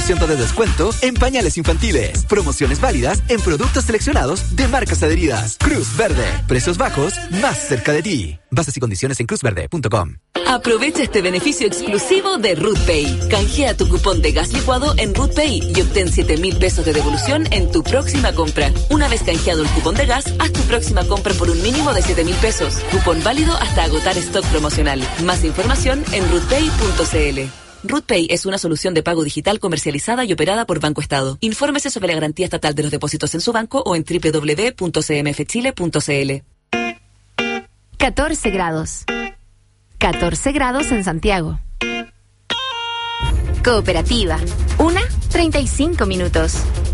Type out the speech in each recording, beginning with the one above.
50% de descuento en pañales infantiles. Promociones válidas en productos seleccionados de marcas adheridas. Cruz Verde. Precios bajos más cerca de ti. Bases y condiciones en cruzverde.com. Aprovecha este beneficio exclusivo de RootPay. Canjea tu cupón de gas licuado en RootPay y obtén 7,000 pesos de devolución en tu próxima compra. Una vez canjeado el cupón de gas, haz tu próxima compra por un mínimo de 7,000 pesos. Cupón válido hasta agotar stock promocional. Más información en rootpay.cl. RootPay es una solución de pago digital comercializada y operada por Banco Estado. Infórmese sobre la garantía estatal de los depósitos en su banco o en www.cmfchile.cl. 14 grados. 14 grados en Santiago. Cooperativa. 1:35 minutos.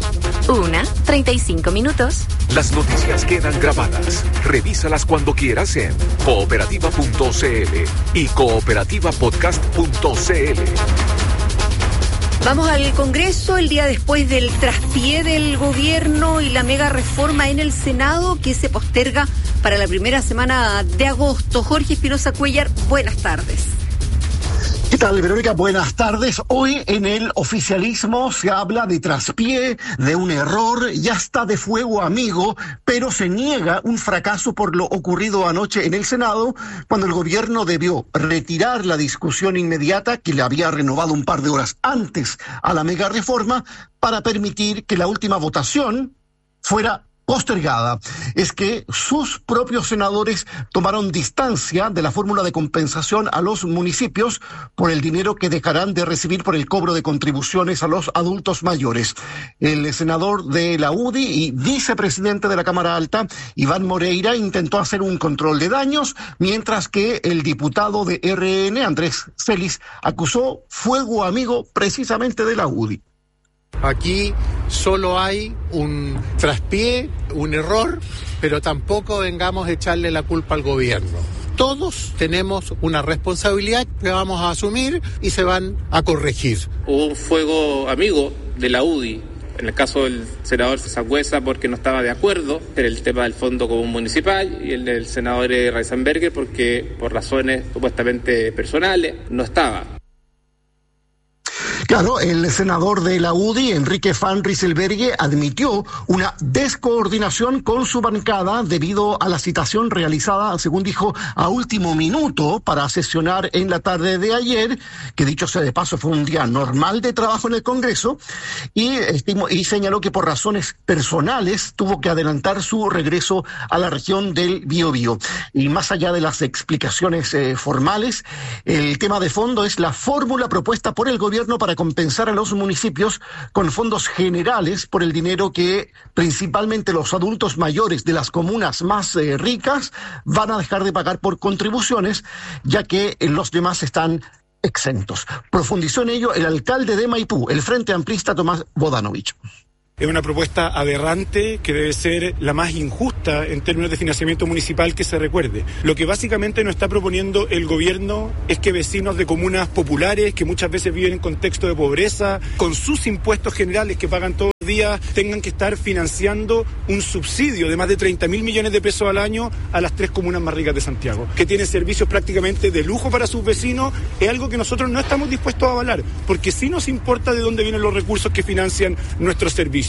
1:35 minutos. Las noticias quedan grabadas. Revísalas cuando quieras en cooperativa.cl y cooperativapodcast.cl. Vamos al Congreso el día después del traspié del gobierno y la mega reforma en el Senado que se posterga para la primera semana de agosto. Jorge Espinosa Cuellar, buenas tardes. ¿Qué tal, Verónica? Buenas tardes. Hoy en el oficialismo se habla de traspié, de un error, ya está de fuego amigo, pero se niega un fracaso por lo ocurrido anoche en el Senado, cuando el gobierno debió retirar la discusión inmediata que le había renovado un par de horas antes a la mega reforma para permitir que la última votación fuera postergada. Es que sus propios senadores tomaron distancia de la fórmula de compensación a los municipios por el dinero que dejarán de recibir por el cobro de contribuciones a los adultos mayores. El senador de la UDI y vicepresidente de la Cámara Alta, Iván Moreira, intentó hacer un control de daños, mientras que el diputado de RN, Andrés Celis, acusó fuego amigo precisamente de la UDI. Aquí solo hay un traspié, un error, pero tampoco vengamos a echarle la culpa al gobierno. Todos tenemos una responsabilidad que vamos a asumir y se van a corregir. Hubo un fuego amigo de la UDI, en el caso del senador Sangüesa, porque no estaba de acuerdo en el tema del Fondo Común Municipal, y el del senador Reisenberger porque por razones supuestamente personales no estaba. Claro, el senador de la UDI, Enrique Van Rysselberghe, admitió una descoordinación con su bancada debido a la citación realizada, según dijo, a último minuto para sesionar en la tarde de ayer, que dicho sea de paso fue un día normal de trabajo en el Congreso, y señaló que por razones personales tuvo que adelantar su regreso a la región del Biobío. Y más allá de las explicaciones formales, el tema de fondo es la fórmula propuesta por el gobierno para compensar a los municipios con fondos generales por el dinero que principalmente los adultos mayores de las comunas más ricas van a dejar de pagar por contribuciones, ya que los demás están exentos. Profundizó en ello el alcalde de Maipú, el Frente Amplista Tomás Bodanovich. Es una propuesta aberrante que debe ser la más injusta en términos de financiamiento municipal que se recuerde. Lo que básicamente nos está proponiendo el gobierno es que vecinos de comunas populares, que muchas veces viven en contexto de pobreza, con sus impuestos generales que pagan todos los días, tengan que estar financiando un subsidio de más de 30.000 millones de pesos al año a las 3 comunas más ricas de Santiago, que tienen servicios prácticamente de lujo para sus vecinos. Es algo que nosotros no estamos dispuestos a avalar, porque sí nos importa de dónde vienen los recursos que financian nuestros servicios.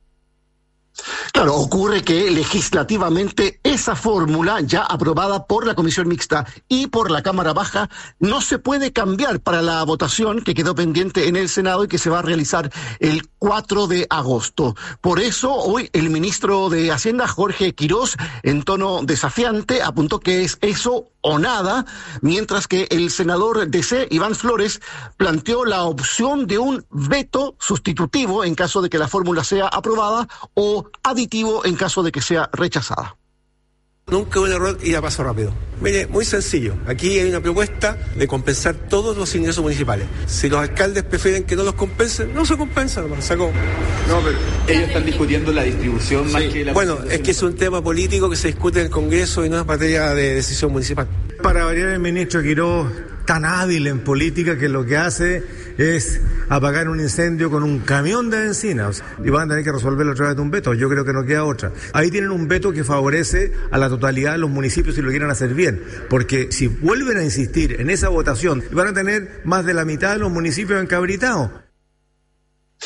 Claro, ocurre que legislativamente esa fórmula, ya aprobada por la Comisión Mixta y por la Cámara Baja, no se puede cambiar para la votación que quedó pendiente en el Senado y que se va a realizar el 4 de agosto. Por eso, hoy el ministro de Hacienda, Jorge Quirós, en tono desafiante, apuntó que es eso o nada, mientras que el senador DC, Iván Flores, planteó la opción de un veto sustitutivo en caso de que la fórmula sea aprobada o aditivo en caso de que sea rechazada. Nunca un error ir a paso rápido. Mire, muy sencillo. Aquí hay una propuesta de compensar todos los ingresos municipales. Si los alcaldes prefieren que no los compensen, no se compensan, se sacó. No, pero ellos están discutiendo la distribución más que la... Bueno, es que es un tema político que se discute en el Congreso y no es materia de decisión municipal. Para variar, el ministro Quirós, tan hábil en política, que lo que hace es apagar un incendio con un camión de benzina, y van a tener que resolverlo a través de un veto. Yo creo que no queda otra. Ahí tienen un veto que favorece a la totalidad de los municipios si lo quieren hacer bien, porque si vuelven a insistir en esa votación, van a tener más de la mitad de los municipios encabritados.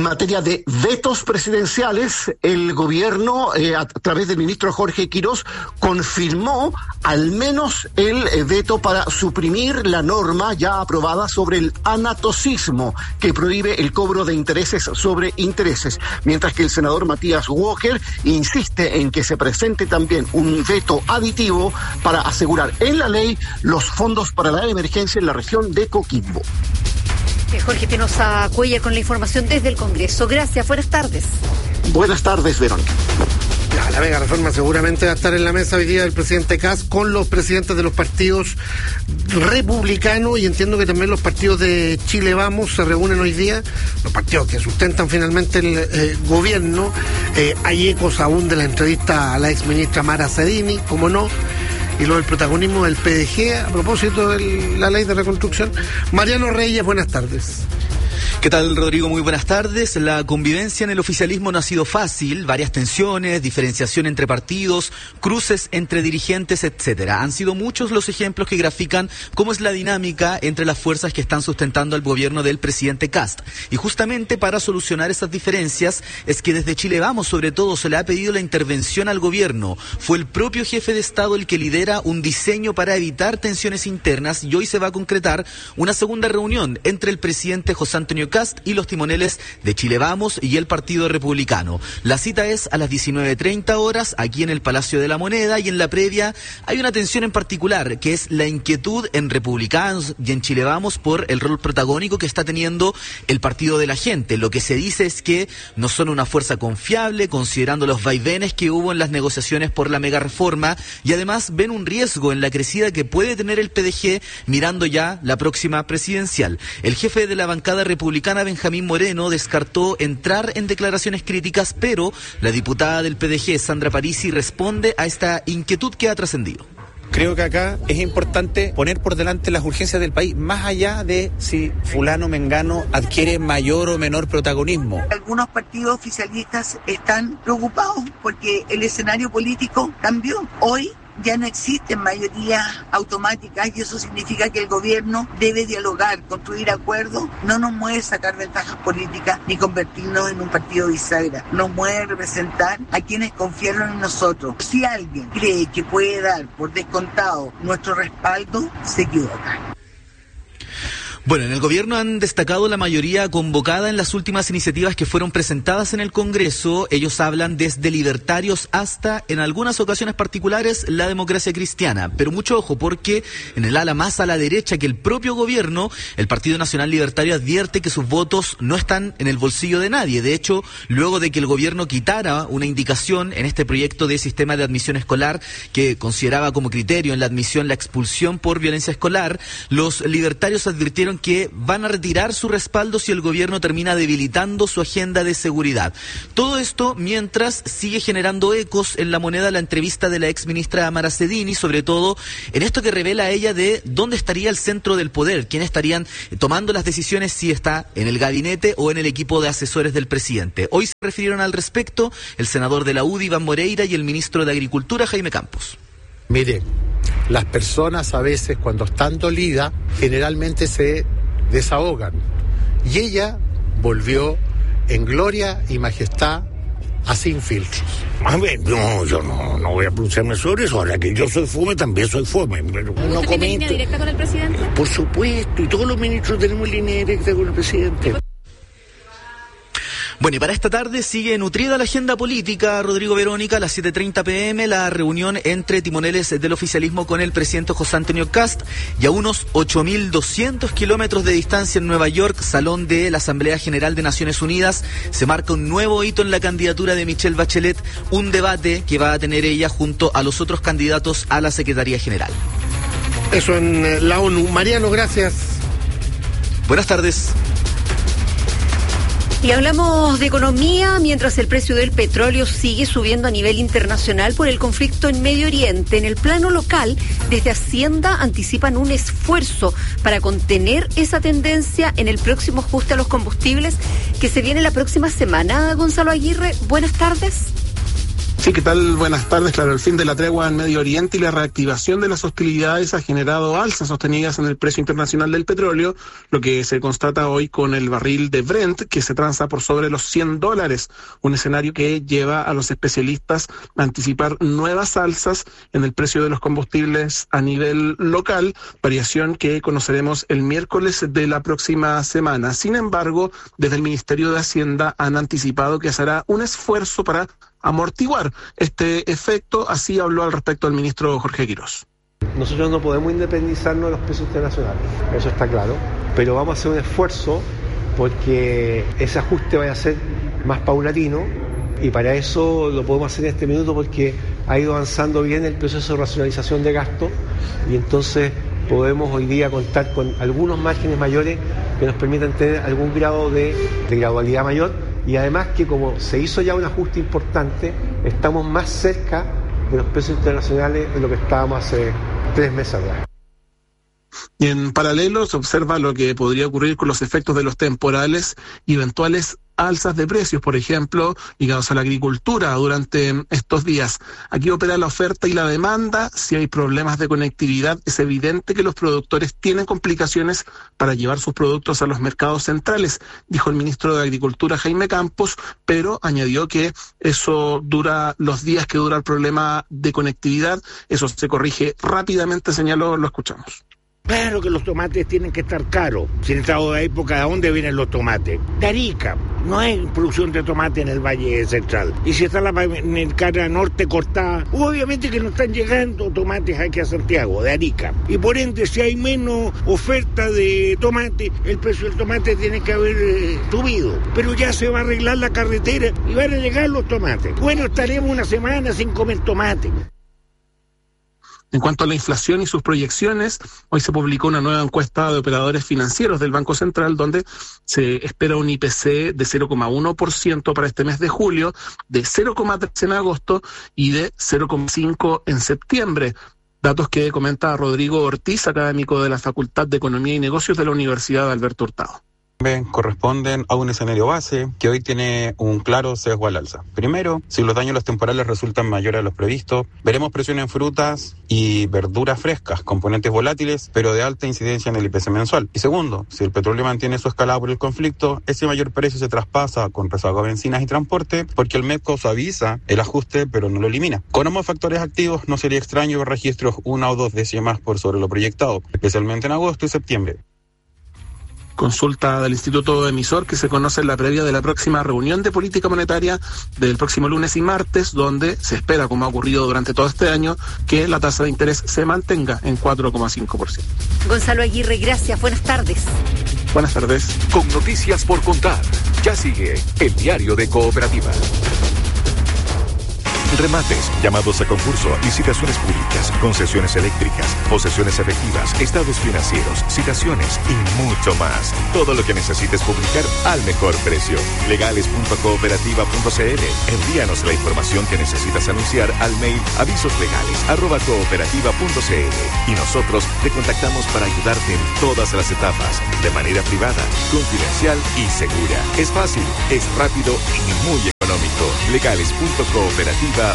materia de vetos presidenciales, el gobierno, a través del ministro Jorge Quirós, confirmó al menos el veto para suprimir la norma ya aprobada sobre el anatocismo, que prohíbe el cobro de intereses sobre intereses, mientras que el senador Matías Walker insiste en que se presente también un veto aditivo para asegurar en la ley los fondos para la emergencia en la región de Coquimbo. Jorge Espinosa Cuellar con la información desde el Congreso. Gracias, buenas tardes. Buenas tardes, Verónica. La mega reforma seguramente va a estar en la mesa hoy día del presidente Kast con los presidentes de los partidos republicanos, y entiendo que también los partidos de Chile Vamos se reúnen hoy día, los partidos que sustentan finalmente el gobierno. Hay ecos aún de la entrevista a la exministra Mara Cedini, como no, y lo del protagonismo del PDG a propósito de la ley de reconstrucción. Mariano Reyes, buenas tardes. ¿Qué tal, Rodrigo? Muy buenas tardes. La convivencia en el oficialismo no ha sido fácil, varias tensiones, diferenciación entre partidos, cruces entre dirigentes, etcétera. Han sido muchos los ejemplos que grafican cómo es la dinámica entre las fuerzas que están sustentando al gobierno del presidente Kast. Y justamente para solucionar esas diferencias es que desde Chile Vamos, sobre todo, se le ha pedido la intervención al gobierno. Fue el propio jefe de Estado el que lidera un diseño para evitar tensiones internas, y hoy se va a concretar una segunda reunión entre el presidente José Antonio Kast y los timoneles de Chile Vamos y el Partido Republicano. La cita es a las 19:30 horas aquí en el Palacio de la Moneda, y en la previa hay una tensión en particular, que es la inquietud en Republicanos y en Chile Vamos por el rol protagónico que está teniendo el Partido de la Gente. Lo que se dice es que no son una fuerza confiable, considerando los vaivenes que hubo en las negociaciones por la mega reforma, y además ven un riesgo en la crecida que puede tener el PDG mirando ya la próxima presidencial. El jefe de la bancada republicana, Benjamín Moreno, descartó entrar en declaraciones críticas, pero la diputada del PDG, Sandra Parisi, responde a esta inquietud que ha trascendido. Creo que acá es importante poner por delante las urgencias del país, más allá de si fulano mengano adquiere mayor o menor protagonismo. Algunos partidos oficialistas están preocupados porque el escenario político cambió. Hoy ya no existen mayorías automáticas, y eso significa que el gobierno debe dialogar, construir acuerdos. No nos mueve sacar ventajas políticas ni convertirnos en un partido bisagra. Nos mueve representar a quienes confiaron en nosotros. Si alguien cree que puede dar por descontado nuestro respaldo, se equivoca. Bueno, en el gobierno han destacado la mayoría convocada en las últimas iniciativas que fueron presentadas en el Congreso. Ellos hablan desde libertarios hasta, en algunas ocasiones particulares, la democracia cristiana. Pero mucho ojo, porque en el ala más a la derecha que el propio gobierno, el Partido Nacional Libertario advierte que sus votos no están en el bolsillo de nadie. De hecho, luego de que el gobierno quitara una indicación en este proyecto de sistema de admisión escolar que consideraba como criterio en la admisión la expulsión por violencia escolar, los libertarios advirtieron que van a retirar su respaldo si el gobierno termina debilitando su agenda de seguridad. Todo esto mientras sigue generando ecos en la Moneda la entrevista de la exministra Mara Cedini, sobre todo en esto que revela ella de dónde estaría el centro del poder, quiénes estarían tomando las decisiones, si está en el gabinete o en el equipo de asesores del presidente. Hoy se refirieron al respecto el senador de la UDI, Iván Moreira, y el ministro de Agricultura, Jaime Campos. Mire, las personas a veces cuando están dolidas generalmente se desahogan, y ella volvió en gloria y majestad a Sin Filtros. A ver, no, yo no voy a pronunciarme sobre eso. Ahora que yo soy fome, también soy fome. Pero no ¿Usted tiene línea directa con el presidente? Por supuesto, y todos los ministros tenemos línea directa con el presidente. Bueno, y para esta tarde sigue nutrida la agenda política, Rodrigo, Verónica. A las 7:30 p.m. la reunión entre timoneles del oficialismo con el presidente José Antonio Kast, y a unos 8.200 kilómetros de distancia en Nueva York, salón de la Asamblea General de Naciones Unidas, se marca un nuevo hito en la candidatura de Michelle Bachelet, un debate que va a tener ella junto a los otros candidatos a la Secretaría General. Eso en la ONU. Mariano, gracias. Buenas tardes. Y hablamos de economía mientras el precio del petróleo sigue subiendo a nivel internacional por el conflicto en Medio Oriente. En el plano local, desde Hacienda anticipan un esfuerzo para contener esa tendencia en el próximo ajuste a los combustibles que se viene la próxima semana. Gonzalo Aguirre, buenas tardes. Sí, ¿qué tal? Buenas tardes. Claro, el fin de la tregua en Medio Oriente y la reactivación de las hostilidades ha generado alzas sostenidas en el precio internacional del petróleo, lo que se constata hoy con el barril de Brent, que se transa por sobre los $100, un escenario que lleva a los especialistas a anticipar nuevas alzas en el precio de los combustibles a nivel local, variación que conoceremos el miércoles de la próxima semana. Sin embargo, desde el Ministerio de Hacienda han anticipado que se hará un esfuerzo para amortiguar este efecto. Así habló al respecto el ministro Jorge Quirós. Nosotros no podemos independizarnos de los precios internacionales, eso está claro, pero vamos a hacer un esfuerzo porque ese ajuste vaya a ser más paulatino, y para eso lo podemos hacer en este minuto porque ha ido avanzando bien el proceso de racionalización de gasto, y entonces podemos hoy día contar con algunos márgenes mayores que nos permitan tener algún grado de gradualidad mayor. Y además que como se hizo ya un ajuste importante, estamos más cerca de los precios internacionales de lo que estábamos hace 3 meses atrás. Y en paralelo se observa lo que podría ocurrir con los efectos de los temporales y eventuales alzas de precios, por ejemplo, ligados a la agricultura durante estos días. Aquí opera la oferta y la demanda. Si hay problemas de conectividad, es evidente que los productores tienen complicaciones para llevar sus productos a los mercados centrales, dijo el ministro de Agricultura, Jaime Campos, pero añadió que eso dura los días que dura el problema de conectividad. Eso se corrige rápidamente, señaló, lo escuchamos. Claro que los tomates tienen que estar caros. Si en esta época, ¿de dónde vienen los tomates? De Arica. No hay producción de tomate en el Valle Central. Y si está la cara norte cortada, obviamente que no están llegando tomates aquí a Santiago, de Arica. Y por ende, si hay menos oferta de tomate, el precio del tomate tiene que haber subido. Pero ya se va a arreglar la carretera y van a llegar los tomates. Bueno, estaremos una semana sin comer tomate. En cuanto a la inflación y sus proyecciones, hoy se publicó una nueva encuesta de operadores financieros del Banco Central donde se espera un IPC de 0,1% para este mes de julio, de 0,3% en agosto y de 0,5% en septiembre. Datos que comenta Rodrigo Ortiz, académico de la Facultad de Economía y Negocios de la Universidad Alberto Hurtado. Corresponden a un escenario base que hoy tiene un claro sesgo al alza. Primero, si los daños los temporales resultan mayores a los previstos, veremos presión en frutas y verduras frescas, componentes volátiles, pero de alta incidencia en el IPC mensual. Y segundo, si el petróleo mantiene su escalada por el conflicto, ese mayor precio se traspasa con rezago a bencinas y transporte, porque el MEPCO suaviza el ajuste, pero no lo elimina. Con ambos factores activos, no sería extraño ver registros 1 o 2 décimas por sobre lo proyectado, especialmente en agosto y septiembre. Consulta del Instituto Emisor que se conoce en la previa de la próxima reunión de política monetaria del próximo lunes y martes, donde se espera, como ha ocurrido durante todo este año, que la tasa de interés se mantenga en 4,5%. Gonzalo Aguirre, gracias. Buenas tardes. Buenas tardes. Con noticias por contar, ya sigue el diario de Cooperativa. Remates, llamados a concurso, licitaciones públicas, concesiones eléctricas, posesiones efectivas, estados financieros, citaciones y mucho más. Todo lo que necesites publicar al mejor precio. Legales.cooperativa.cl. Envíanos la información que necesitas anunciar al mail avisoslegales@cooperativa.cl y nosotros te contactamos para ayudarte en todas las etapas, de manera privada, confidencial y segura. Es fácil, es rápido y muy económico. Legales.cooperativa.cl.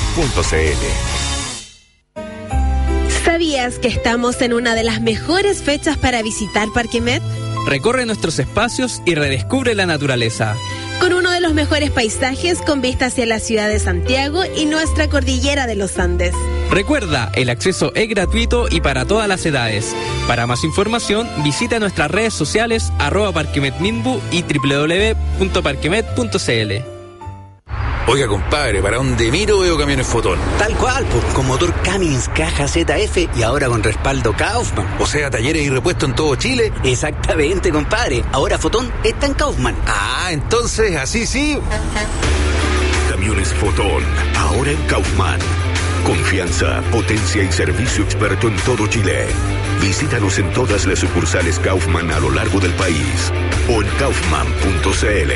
¿Sabías que estamos en una de las mejores fechas para visitar Parque Met? Recorre nuestros espacios y redescubre la naturaleza. Con uno de los mejores paisajes con vista hacia la ciudad de Santiago y nuestra cordillera de los Andes. Recuerda, el acceso es gratuito y para todas las edades. Para más información, visita nuestras redes sociales @parquemetminbu y www.parquemet.cl. Oiga, compadre, ¿para dónde miro veo camiones Fotón? Tal cual, pues, con motor Cummins, caja ZF y ahora con respaldo Kaufman. O sea, talleres y repuestos en todo Chile. Exactamente, compadre. Ahora Fotón está en Kaufman. Ah, entonces, así sí. Camiones Fotón, ahora en Kaufman. Confianza, potencia y servicio experto en todo Chile. Visítanos en todas las sucursales Kaufman a lo largo del país o en kaufman.cl.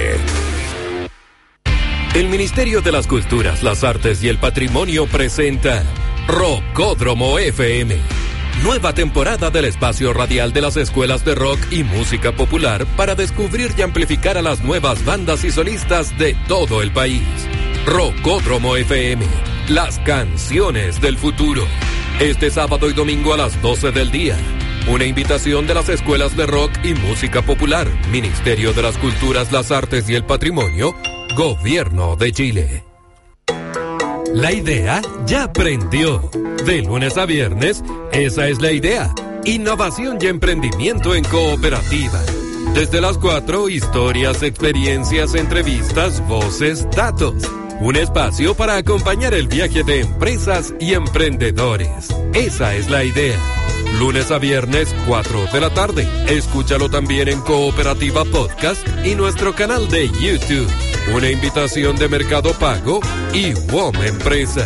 El Ministerio de las Culturas, las Artes y el Patrimonio presenta Rockódromo FM. Nueva temporada del espacio radial de las escuelas de rock y música popular para descubrir y amplificar a las nuevas bandas y solistas de todo el país. Rockódromo FM, las canciones del futuro. Este sábado y domingo a las 12 del día. Una invitación de las escuelas de rock y música popular, Ministerio de las Culturas, las Artes y el Patrimonio, Gobierno de Chile. La idea ya prendió. De lunes a viernes, esa es la idea. Innovación y emprendimiento en cooperativa. Desde las 4, historias, experiencias, entrevistas, voces, datos. Un espacio para acompañar el viaje de empresas y emprendedores. Esa es la idea. Lunes a viernes, 4 de la tarde. Escúchalo también en Cooperativa Podcast y nuestro canal de YouTube. Una invitación de Mercado Pago y WOM Empresas.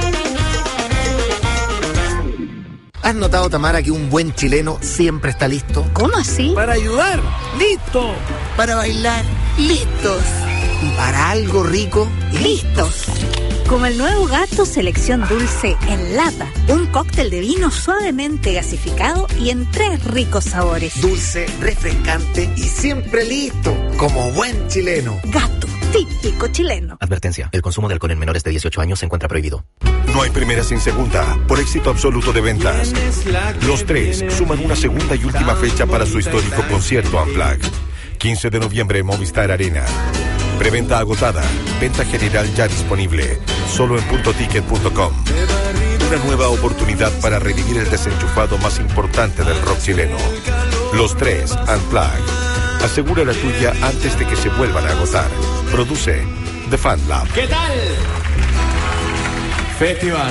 ¿Has notado, Tamara, que un buen chileno siempre está listo? ¿Cómo así? Para ayudar, listo. Para bailar, listos. Y para algo rico, listos. Como el nuevo Gato Selección Dulce en lata. Un cóctel de vino suavemente gasificado y en 3 ricos sabores. Dulce, refrescante y siempre listo. Como buen chileno. Gato, típico chileno. Advertencia, el consumo de alcohol en menores de 18 años se encuentra prohibido. No hay primera sin segunda, por éxito absoluto de ventas. Los Tres suman una segunda y última fecha para su histórico concierto Unplugged. 15 de noviembre en Movistar Arena. Preventa agotada, venta general ya disponible, solo en puntoticket.com. Una nueva oportunidad para revivir el desenchufado más importante del rock chileno. Los Tres Unplugged. Asegura la tuya antes de que se vuelvan a agotar. Produce The Fan Lab. ¿Qué tal? Festival.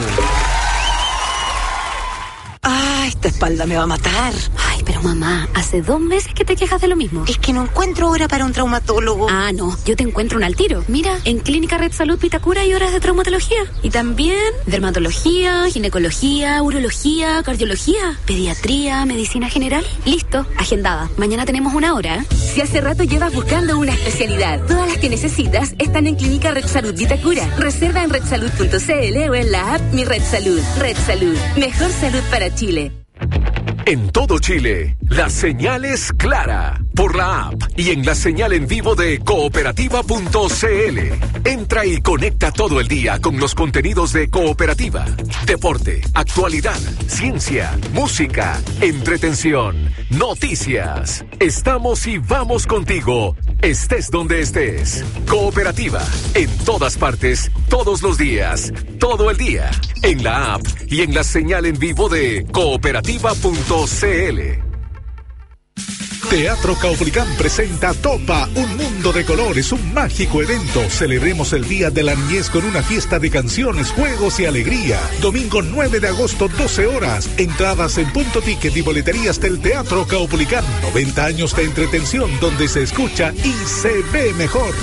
Ah, esta espalda me va a matar. Ay, pero mamá, hace 2 meses que te quejas de lo mismo. Es que no encuentro hora para un traumatólogo. Ah, no, yo te encuentro un al tiro. Mira, en Clínica Red Salud Vitacura hay horas de traumatología. Y también dermatología, ginecología, urología, cardiología, pediatría, medicina general. Listo, agendada. Mañana tenemos 1 hora. Si hace rato llevas buscando una especialidad, todas las que necesitas están en Clínica Red Salud Vitacura. Reserva en redsalud.cl o en la app Mi Red Salud. Red Salud, mejor salud para Chile. En todo Chile, la señal es clara. Por la app y en la señal en vivo de cooperativa.cl. Entra y conecta todo el día con los contenidos de Cooperativa. Deporte, actualidad, ciencia, música, entretención, noticias. Estamos y vamos contigo, estés donde estés. Cooperativa, en todas partes, todos los días, todo el día. En la app y en la señal en vivo de cooperativa.cl. Teatro Caupolicán presenta Topa, un mundo de colores, un mágico evento. Celebremos el Día de la Niñez con una fiesta de canciones, juegos y alegría. Domingo 9 de agosto, 12 horas. Entradas en Punto Ticket y boleterías del Teatro Caupolicán. 90 años de entretención donde se escucha y se ve mejor.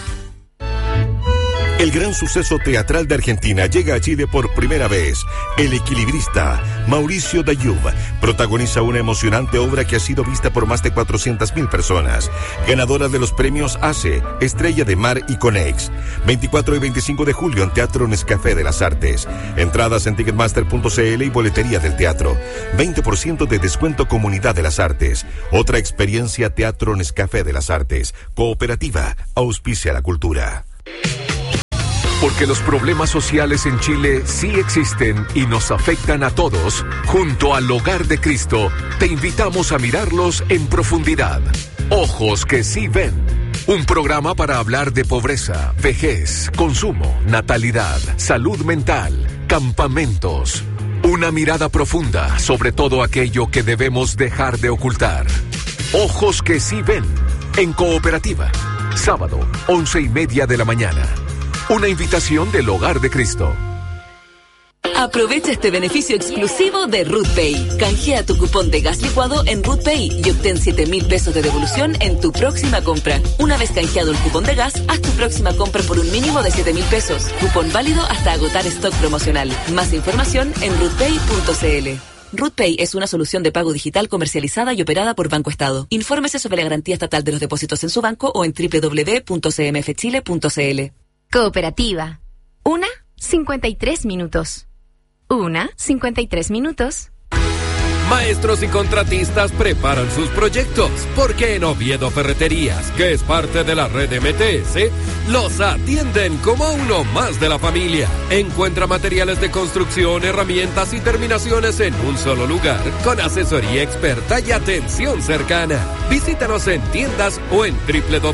El gran suceso teatral de Argentina llega a Chile por primera vez. El equilibrista, Mauricio Dayub, protagoniza una emocionante obra que ha sido vista por más de 400.000 personas. Ganadora de los premios ACE, Estrella de Mar y Conex. 24 y 25 de julio en Teatro Nescafé de las Artes. Entradas en ticketmaster.cl y boletería del teatro. 20% de descuento Comunidad de las Artes. Otra experiencia Teatro Nescafé de las Artes. Cooperativa, auspicia la cultura. Porque los problemas sociales en Chile sí existen y nos afectan a todos, junto al Hogar de Cristo, te invitamos a mirarlos en profundidad. Ojos que sí ven. Un programa para hablar de pobreza, vejez, consumo, natalidad, salud mental, campamentos. Una mirada profunda sobre todo aquello que debemos dejar de ocultar. Ojos que sí ven. En Cooperativa. Sábado, 11:30 de la mañana. Una invitación del Hogar de Cristo. Aprovecha este beneficio exclusivo de RootPay. Canjea tu cupón de gas licuado en RootPay y obtén 7.000 pesos de devolución en tu próxima compra. Una vez canjeado el cupón de gas, haz tu próxima compra por un mínimo de 7.000 pesos. Cupón válido hasta agotar stock promocional. Más información en rootpay.cl. RootPay es una solución de pago digital comercializada y operada por Banco Estado. Infórmese sobre la garantía estatal de los depósitos en su banco o en www.cmfchile.cl. Cooperativa. 1:53 minutos. 1:53 minutos. Maestros y contratistas preparan sus proyectos, porque en Oviedo Ferreterías, que es parte de la red MTS, los atienden como uno más de la familia. Encuentra materiales de construcción, herramientas y terminaciones en un solo lugar, con asesoría experta y atención cercana. Visítanos en tiendas o en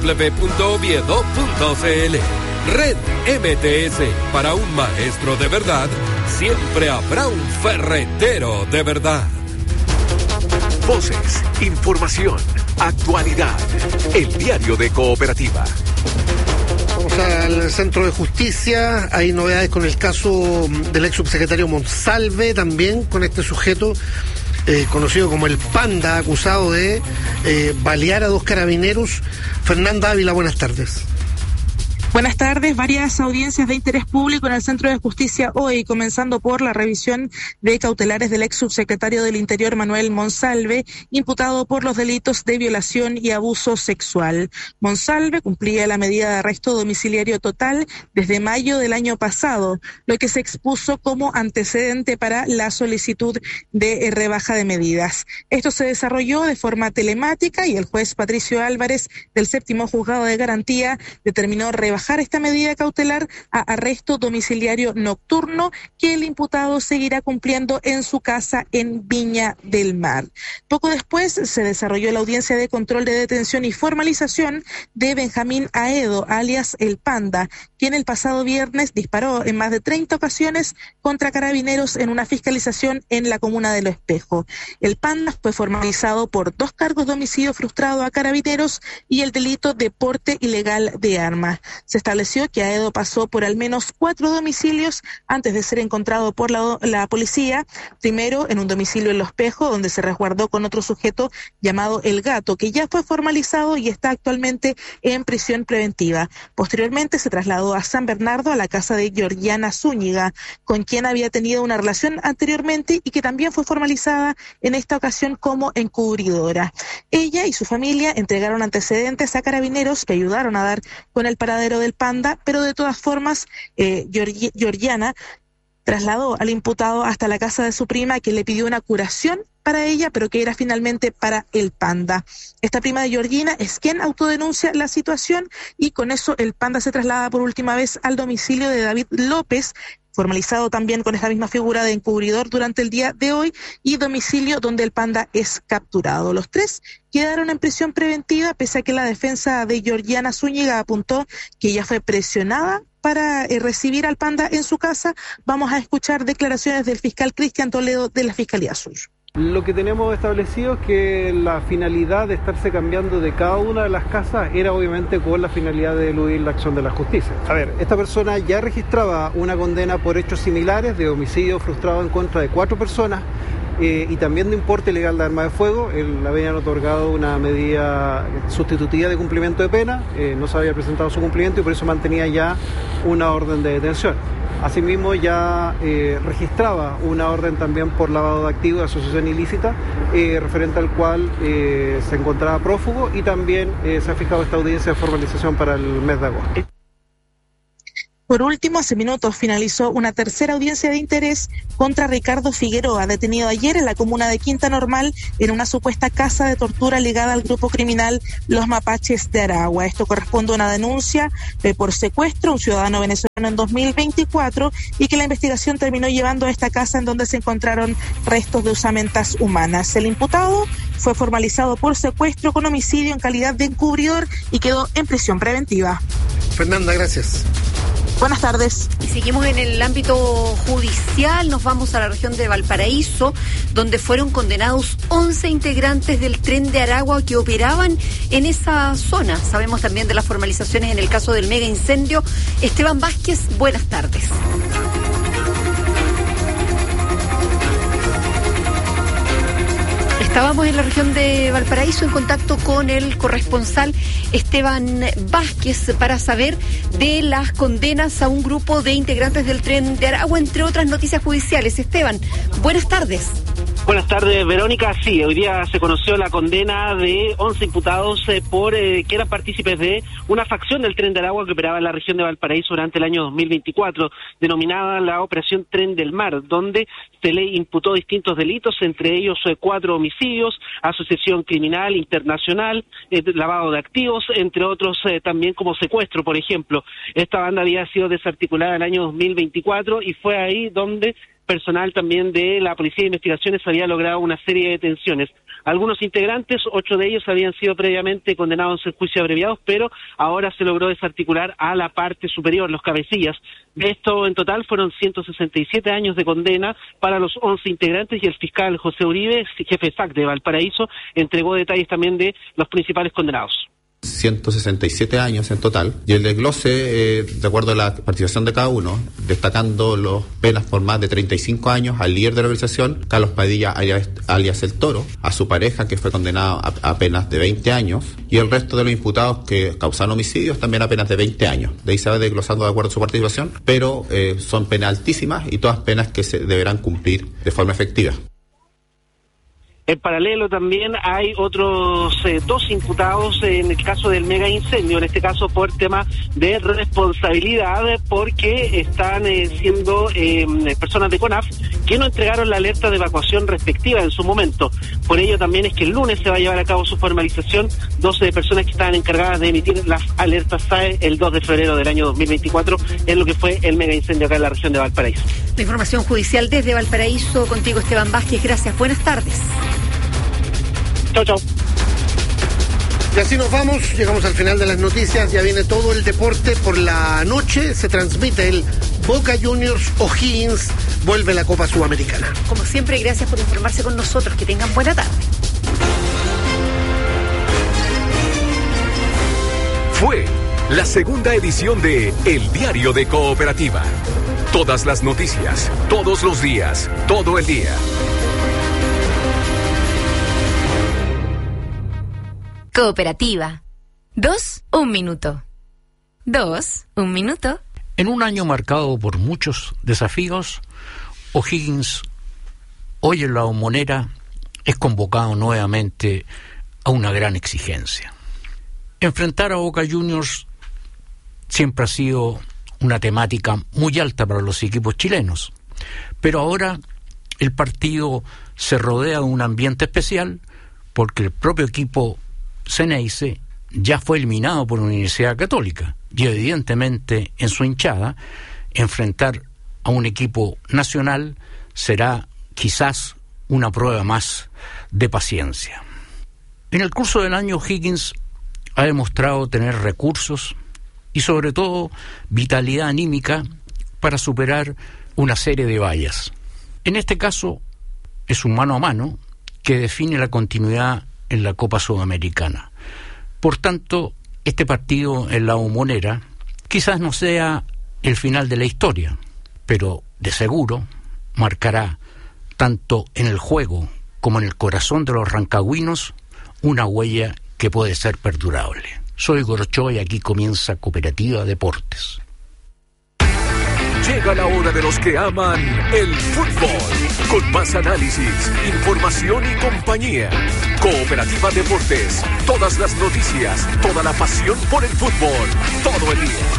www.oviedo.cl. Red MTS, para un maestro de verdad, siempre habrá un ferretero de verdad. Voces, información, actualidad. El diario de Cooperativa. Vamos al Centro de Justicia. Hay novedades con el caso del ex subsecretario Monsalve, también con este sujeto conocido como el Panda, acusado de balear a 2 carabineros. Fernanda Ávila, buenas tardes. Buenas tardes. Varias audiencias de interés público en el Centro de Justicia hoy, comenzando por la revisión de cautelares del ex subsecretario del Interior Manuel Monsalve, imputado por los delitos de violación y abuso sexual. Monsalve cumplía la medida de arresto domiciliario total desde mayo del año pasado, lo que se expuso como antecedente para la solicitud de rebaja de medidas. Esto se desarrolló de forma telemática y el juez Patricio Álvarez del 7º Juzgado de Garantía determinó rebajar esta medida cautelar a arresto domiciliario nocturno, que el imputado seguirá cumpliendo en su casa en Viña del Mar. Poco después se desarrolló la audiencia de control de detención y formalización de Benjamín Aedo, alias El Panda, quien el pasado viernes disparó en más de 30 ocasiones contra carabineros en una fiscalización en la comuna de Lo Espejo. El Panda fue formalizado por 2 cargos de homicidio frustrado a carabineros y el delito de porte ilegal de armas. Se estableció que Aedo pasó por al menos 4 domicilios antes de ser encontrado por la policía, primero en un domicilio en Lo Espejo, donde se resguardó con otro sujeto llamado El Gato, que ya fue formalizado y está actualmente en prisión preventiva. Posteriormente se trasladó a San Bernardo, a la casa de Georgiana Zúñiga, con quien había tenido una relación anteriormente y que también fue formalizada en esta ocasión como encubridora. Ella y su familia entregaron antecedentes a carabineros que ayudaron a dar con el paradero del Panda, pero de todas formas Georgiana trasladó al imputado hasta la casa de su prima, que le pidió una curación para ella, pero que era finalmente para el Panda. Esta prima de Georgina es quien autodenuncia la situación y con eso el Panda se traslada por última vez al domicilio de David López, formalizado también con esta misma figura de encubridor durante el día de hoy, y domicilio donde el Panda es capturado. Los 3 quedaron en prisión preventiva, pese a que la defensa de Georgiana Zúñiga apuntó que ella fue presionada para recibir al Panda en su casa. Vamos a escuchar declaraciones del fiscal Cristian Toledo de la Fiscalía Sur. Lo que tenemos establecido es que la finalidad de estarse cambiando de cada una de las casas era obviamente con la finalidad de eludir la acción de la justicia. A ver, esta persona ya registraba una condena por hechos similares de homicidio frustrado en contra de 4 personas y también de importe ilegal de arma de fuego. Le habían otorgado una medida sustitutiva de cumplimiento de pena, no se había presentado su cumplimiento y por eso mantenía ya una orden de detención. Asimismo ya registraba una orden también por lavado de activos de asociación ilícita, referente al cual se encontraba prófugo, y también se ha fijado esta audiencia de formalización para el mes de agosto. Por último, hace minutos finalizó una tercera audiencia de interés contra Ricardo Figueroa, detenido ayer en la comuna de Quinta Normal en una supuesta casa de tortura ligada al grupo criminal Los Mapaches de Aragua. Esto corresponde a una denuncia por secuestro a un ciudadano venezolano en 2024 y que la investigación terminó llevando a esta casa en donde se encontraron restos de osamentas humanas. El imputado fue formalizado por secuestro con homicidio en calidad de encubridor y quedó en prisión preventiva. Fernanda, gracias. Buenas tardes. Y seguimos en el ámbito judicial, nos vamos a la región de Valparaíso, donde fueron condenados 11 integrantes del Tren de Aragua que operaban en esa zona. Sabemos también de las formalizaciones en el caso del mega incendio. Esteban Vázquez, buenas tardes. Estábamos en la región de Valparaíso en contacto con el corresponsal Esteban Vázquez para saber de las condenas a un grupo de integrantes del Tren de Aragua, entre otras noticias judiciales. Esteban, buenas tardes. Buenas tardes, Verónica. Sí, hoy día se conoció la condena de 11 imputados por que eran partícipes de una facción del Tren del Agua que operaba en la región de Valparaíso durante el año 2024, denominada la Operación Tren del Mar, donde se le imputó distintos delitos, entre ellos 4 homicidios, asociación criminal internacional, lavado de activos, entre otros también como secuestro, por ejemplo. Esta banda había sido desarticulada en el año 2024 y fue ahí donde personal también de la Policía de Investigaciones había logrado una serie de detenciones. Algunos integrantes, 8 de ellos habían sido previamente condenados en juicio abreviados, pero ahora se logró desarticular a la parte superior, los cabecillas. De esto en total fueron 167 años de condena para los 11 integrantes y el fiscal José Uribe, jefe SAC de Valparaíso, entregó detalles también de los principales condenados. 167 años en total, y el desglose, de acuerdo a la participación de cada uno, destacando las penas por más de 35 años al líder de la organización, Carlos Padilla, alias El Toro, a su pareja, que fue condenado a penas de 20 años, y el resto de los imputados que causaron homicidios también a penas de 20 años. De ahí se va desglosando de acuerdo a su participación, pero son penas altísimas y todas penas que se deberán cumplir de forma efectiva. En paralelo también hay otros 2 imputados en el caso del mega incendio, en este caso por tema de responsabilidad, porque están siendo personas de CONAF que no entregaron la alerta de evacuación respectiva en su momento. Por ello también es que el lunes se va a llevar a cabo su formalización. 12 personas que estaban encargadas de emitir las alertas SAE el 2 de febrero del año 2024 en lo que fue el mega incendio acá en la región de Valparaíso. La información judicial desde Valparaíso, contigo Esteban Vázquez, gracias, buenas tardes. Chau, chau. Y así nos vamos, llegamos al final de las noticias, ya viene todo el deporte por la noche, se transmite el Boca Juniors O'Higgins, vuelve la Copa Sudamericana. Como siempre, gracias por informarse con nosotros, que tengan buena tarde. Fue la segunda edición de El Diario de Cooperativa. Todas las noticias, todos los días, todo el día. Cooperativa. 2, 1 minuto. 2, 1 minuto. En un año marcado por muchos desafíos, O'Higgins, hoy en La Bombonera, es convocado nuevamente a una gran exigencia. Enfrentar a Boca Juniors siempre ha sido una temática muy alta para los equipos chilenos, pero ahora el partido se rodea de un ambiente especial porque el propio equipo Ceneice ya fue eliminado por una Universidad Católica y evidentemente en su hinchada enfrentar a un equipo nacional será quizás una prueba más de paciencia. En el curso del año O'Higgins ha demostrado tener recursos y sobre todo vitalidad anímica para superar una serie de vallas. En este caso es un mano a mano que define la continuidad en la Copa Sudamericana. Por tanto, este partido en La Bombonera quizás no sea el final de la historia, pero de seguro marcará tanto en el juego como en el corazón de los rancagüinos una huella que puede ser perdurable. Soy Gorochoa y aquí comienza Cooperativa Deportes. Llega la hora de los que aman el fútbol, con más análisis, información y compañía. Cooperativa Deportes, todas las noticias, toda la pasión por el fútbol, todo el día.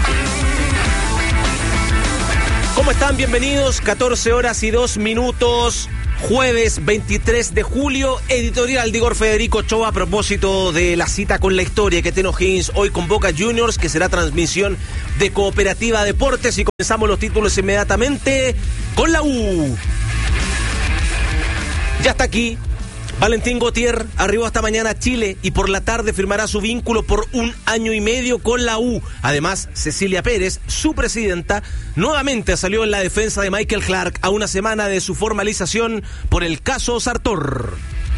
¿Cómo están? Bienvenidos, 14 horas y 2 minutos. Jueves 23 de julio, editorial de Igor Federico Ochoa a propósito de la cita con la historia que tiene O'Higgins hoy con Boca Juniors, que será transmisión de Cooperativa Deportes, y comenzamos los títulos inmediatamente con la U. Ya está aquí Valentín Gauthier, arribó esta mañana a Chile y por la tarde firmará su vínculo por 1 año y medio con la U. Además, Cecilia Pérez, su presidenta, nuevamente salió en la defensa de Michael Clark a una semana de su formalización por el caso Sartor.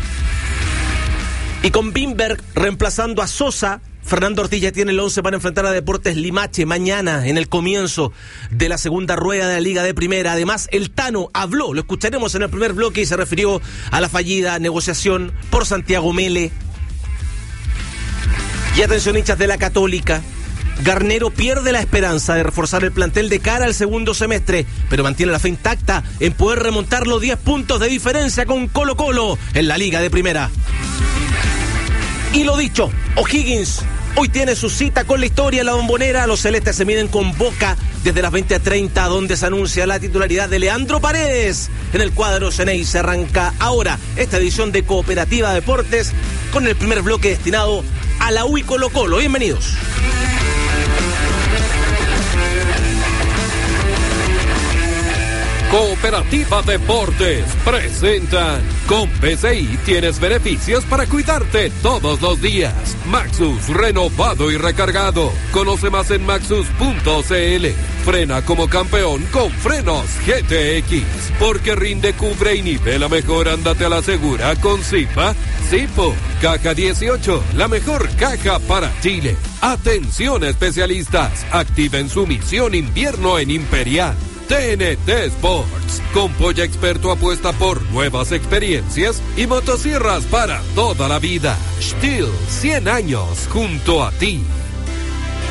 Y con Bimberg reemplazando a Sosa, Fernando Ortiz ya tiene el 11 para enfrentar a Deportes Limache mañana en el comienzo de la segunda rueda de la Liga de Primera. Además, el Tano habló, lo escucharemos en el primer bloque, y se refirió a la fallida negociación por Santiago Mele. Y atención, hinchas de la Católica, Garnero pierde la esperanza de reforzar el plantel de cara al segundo semestre, pero mantiene la fe intacta en poder remontar los 10 puntos de diferencia con Colo-Colo en la Liga de Primera. Y lo dicho, O'Higgins hoy tiene su cita con la historia en la Bombonera. Los celestes se miden con Boca desde las 20:30, donde se anuncia la titularidad de Leandro Paredes en el cuadro Ceney. Se arranca ahora esta edición de Cooperativa Deportes con el primer bloque destinado a la U y Colo-Colo. Bienvenidos. Cooperativa Deportes presenta. Con PCI tienes beneficios para cuidarte todos los días. Maxus renovado y recargado. Conoce más en maxus.cl. Frena como campeón con frenos GTX. Porque rinde, cubre y nivela mejor. Ándate a la segura con Zipa. Zipo. Caja 18. La mejor caja para Chile. Atención especialistas. Activen su misión invierno en Imperial. TNT Sports. Con Polla Experto apuesta por nuevas experiencias y motosierras para toda la vida. Stihl, 100 años junto a ti.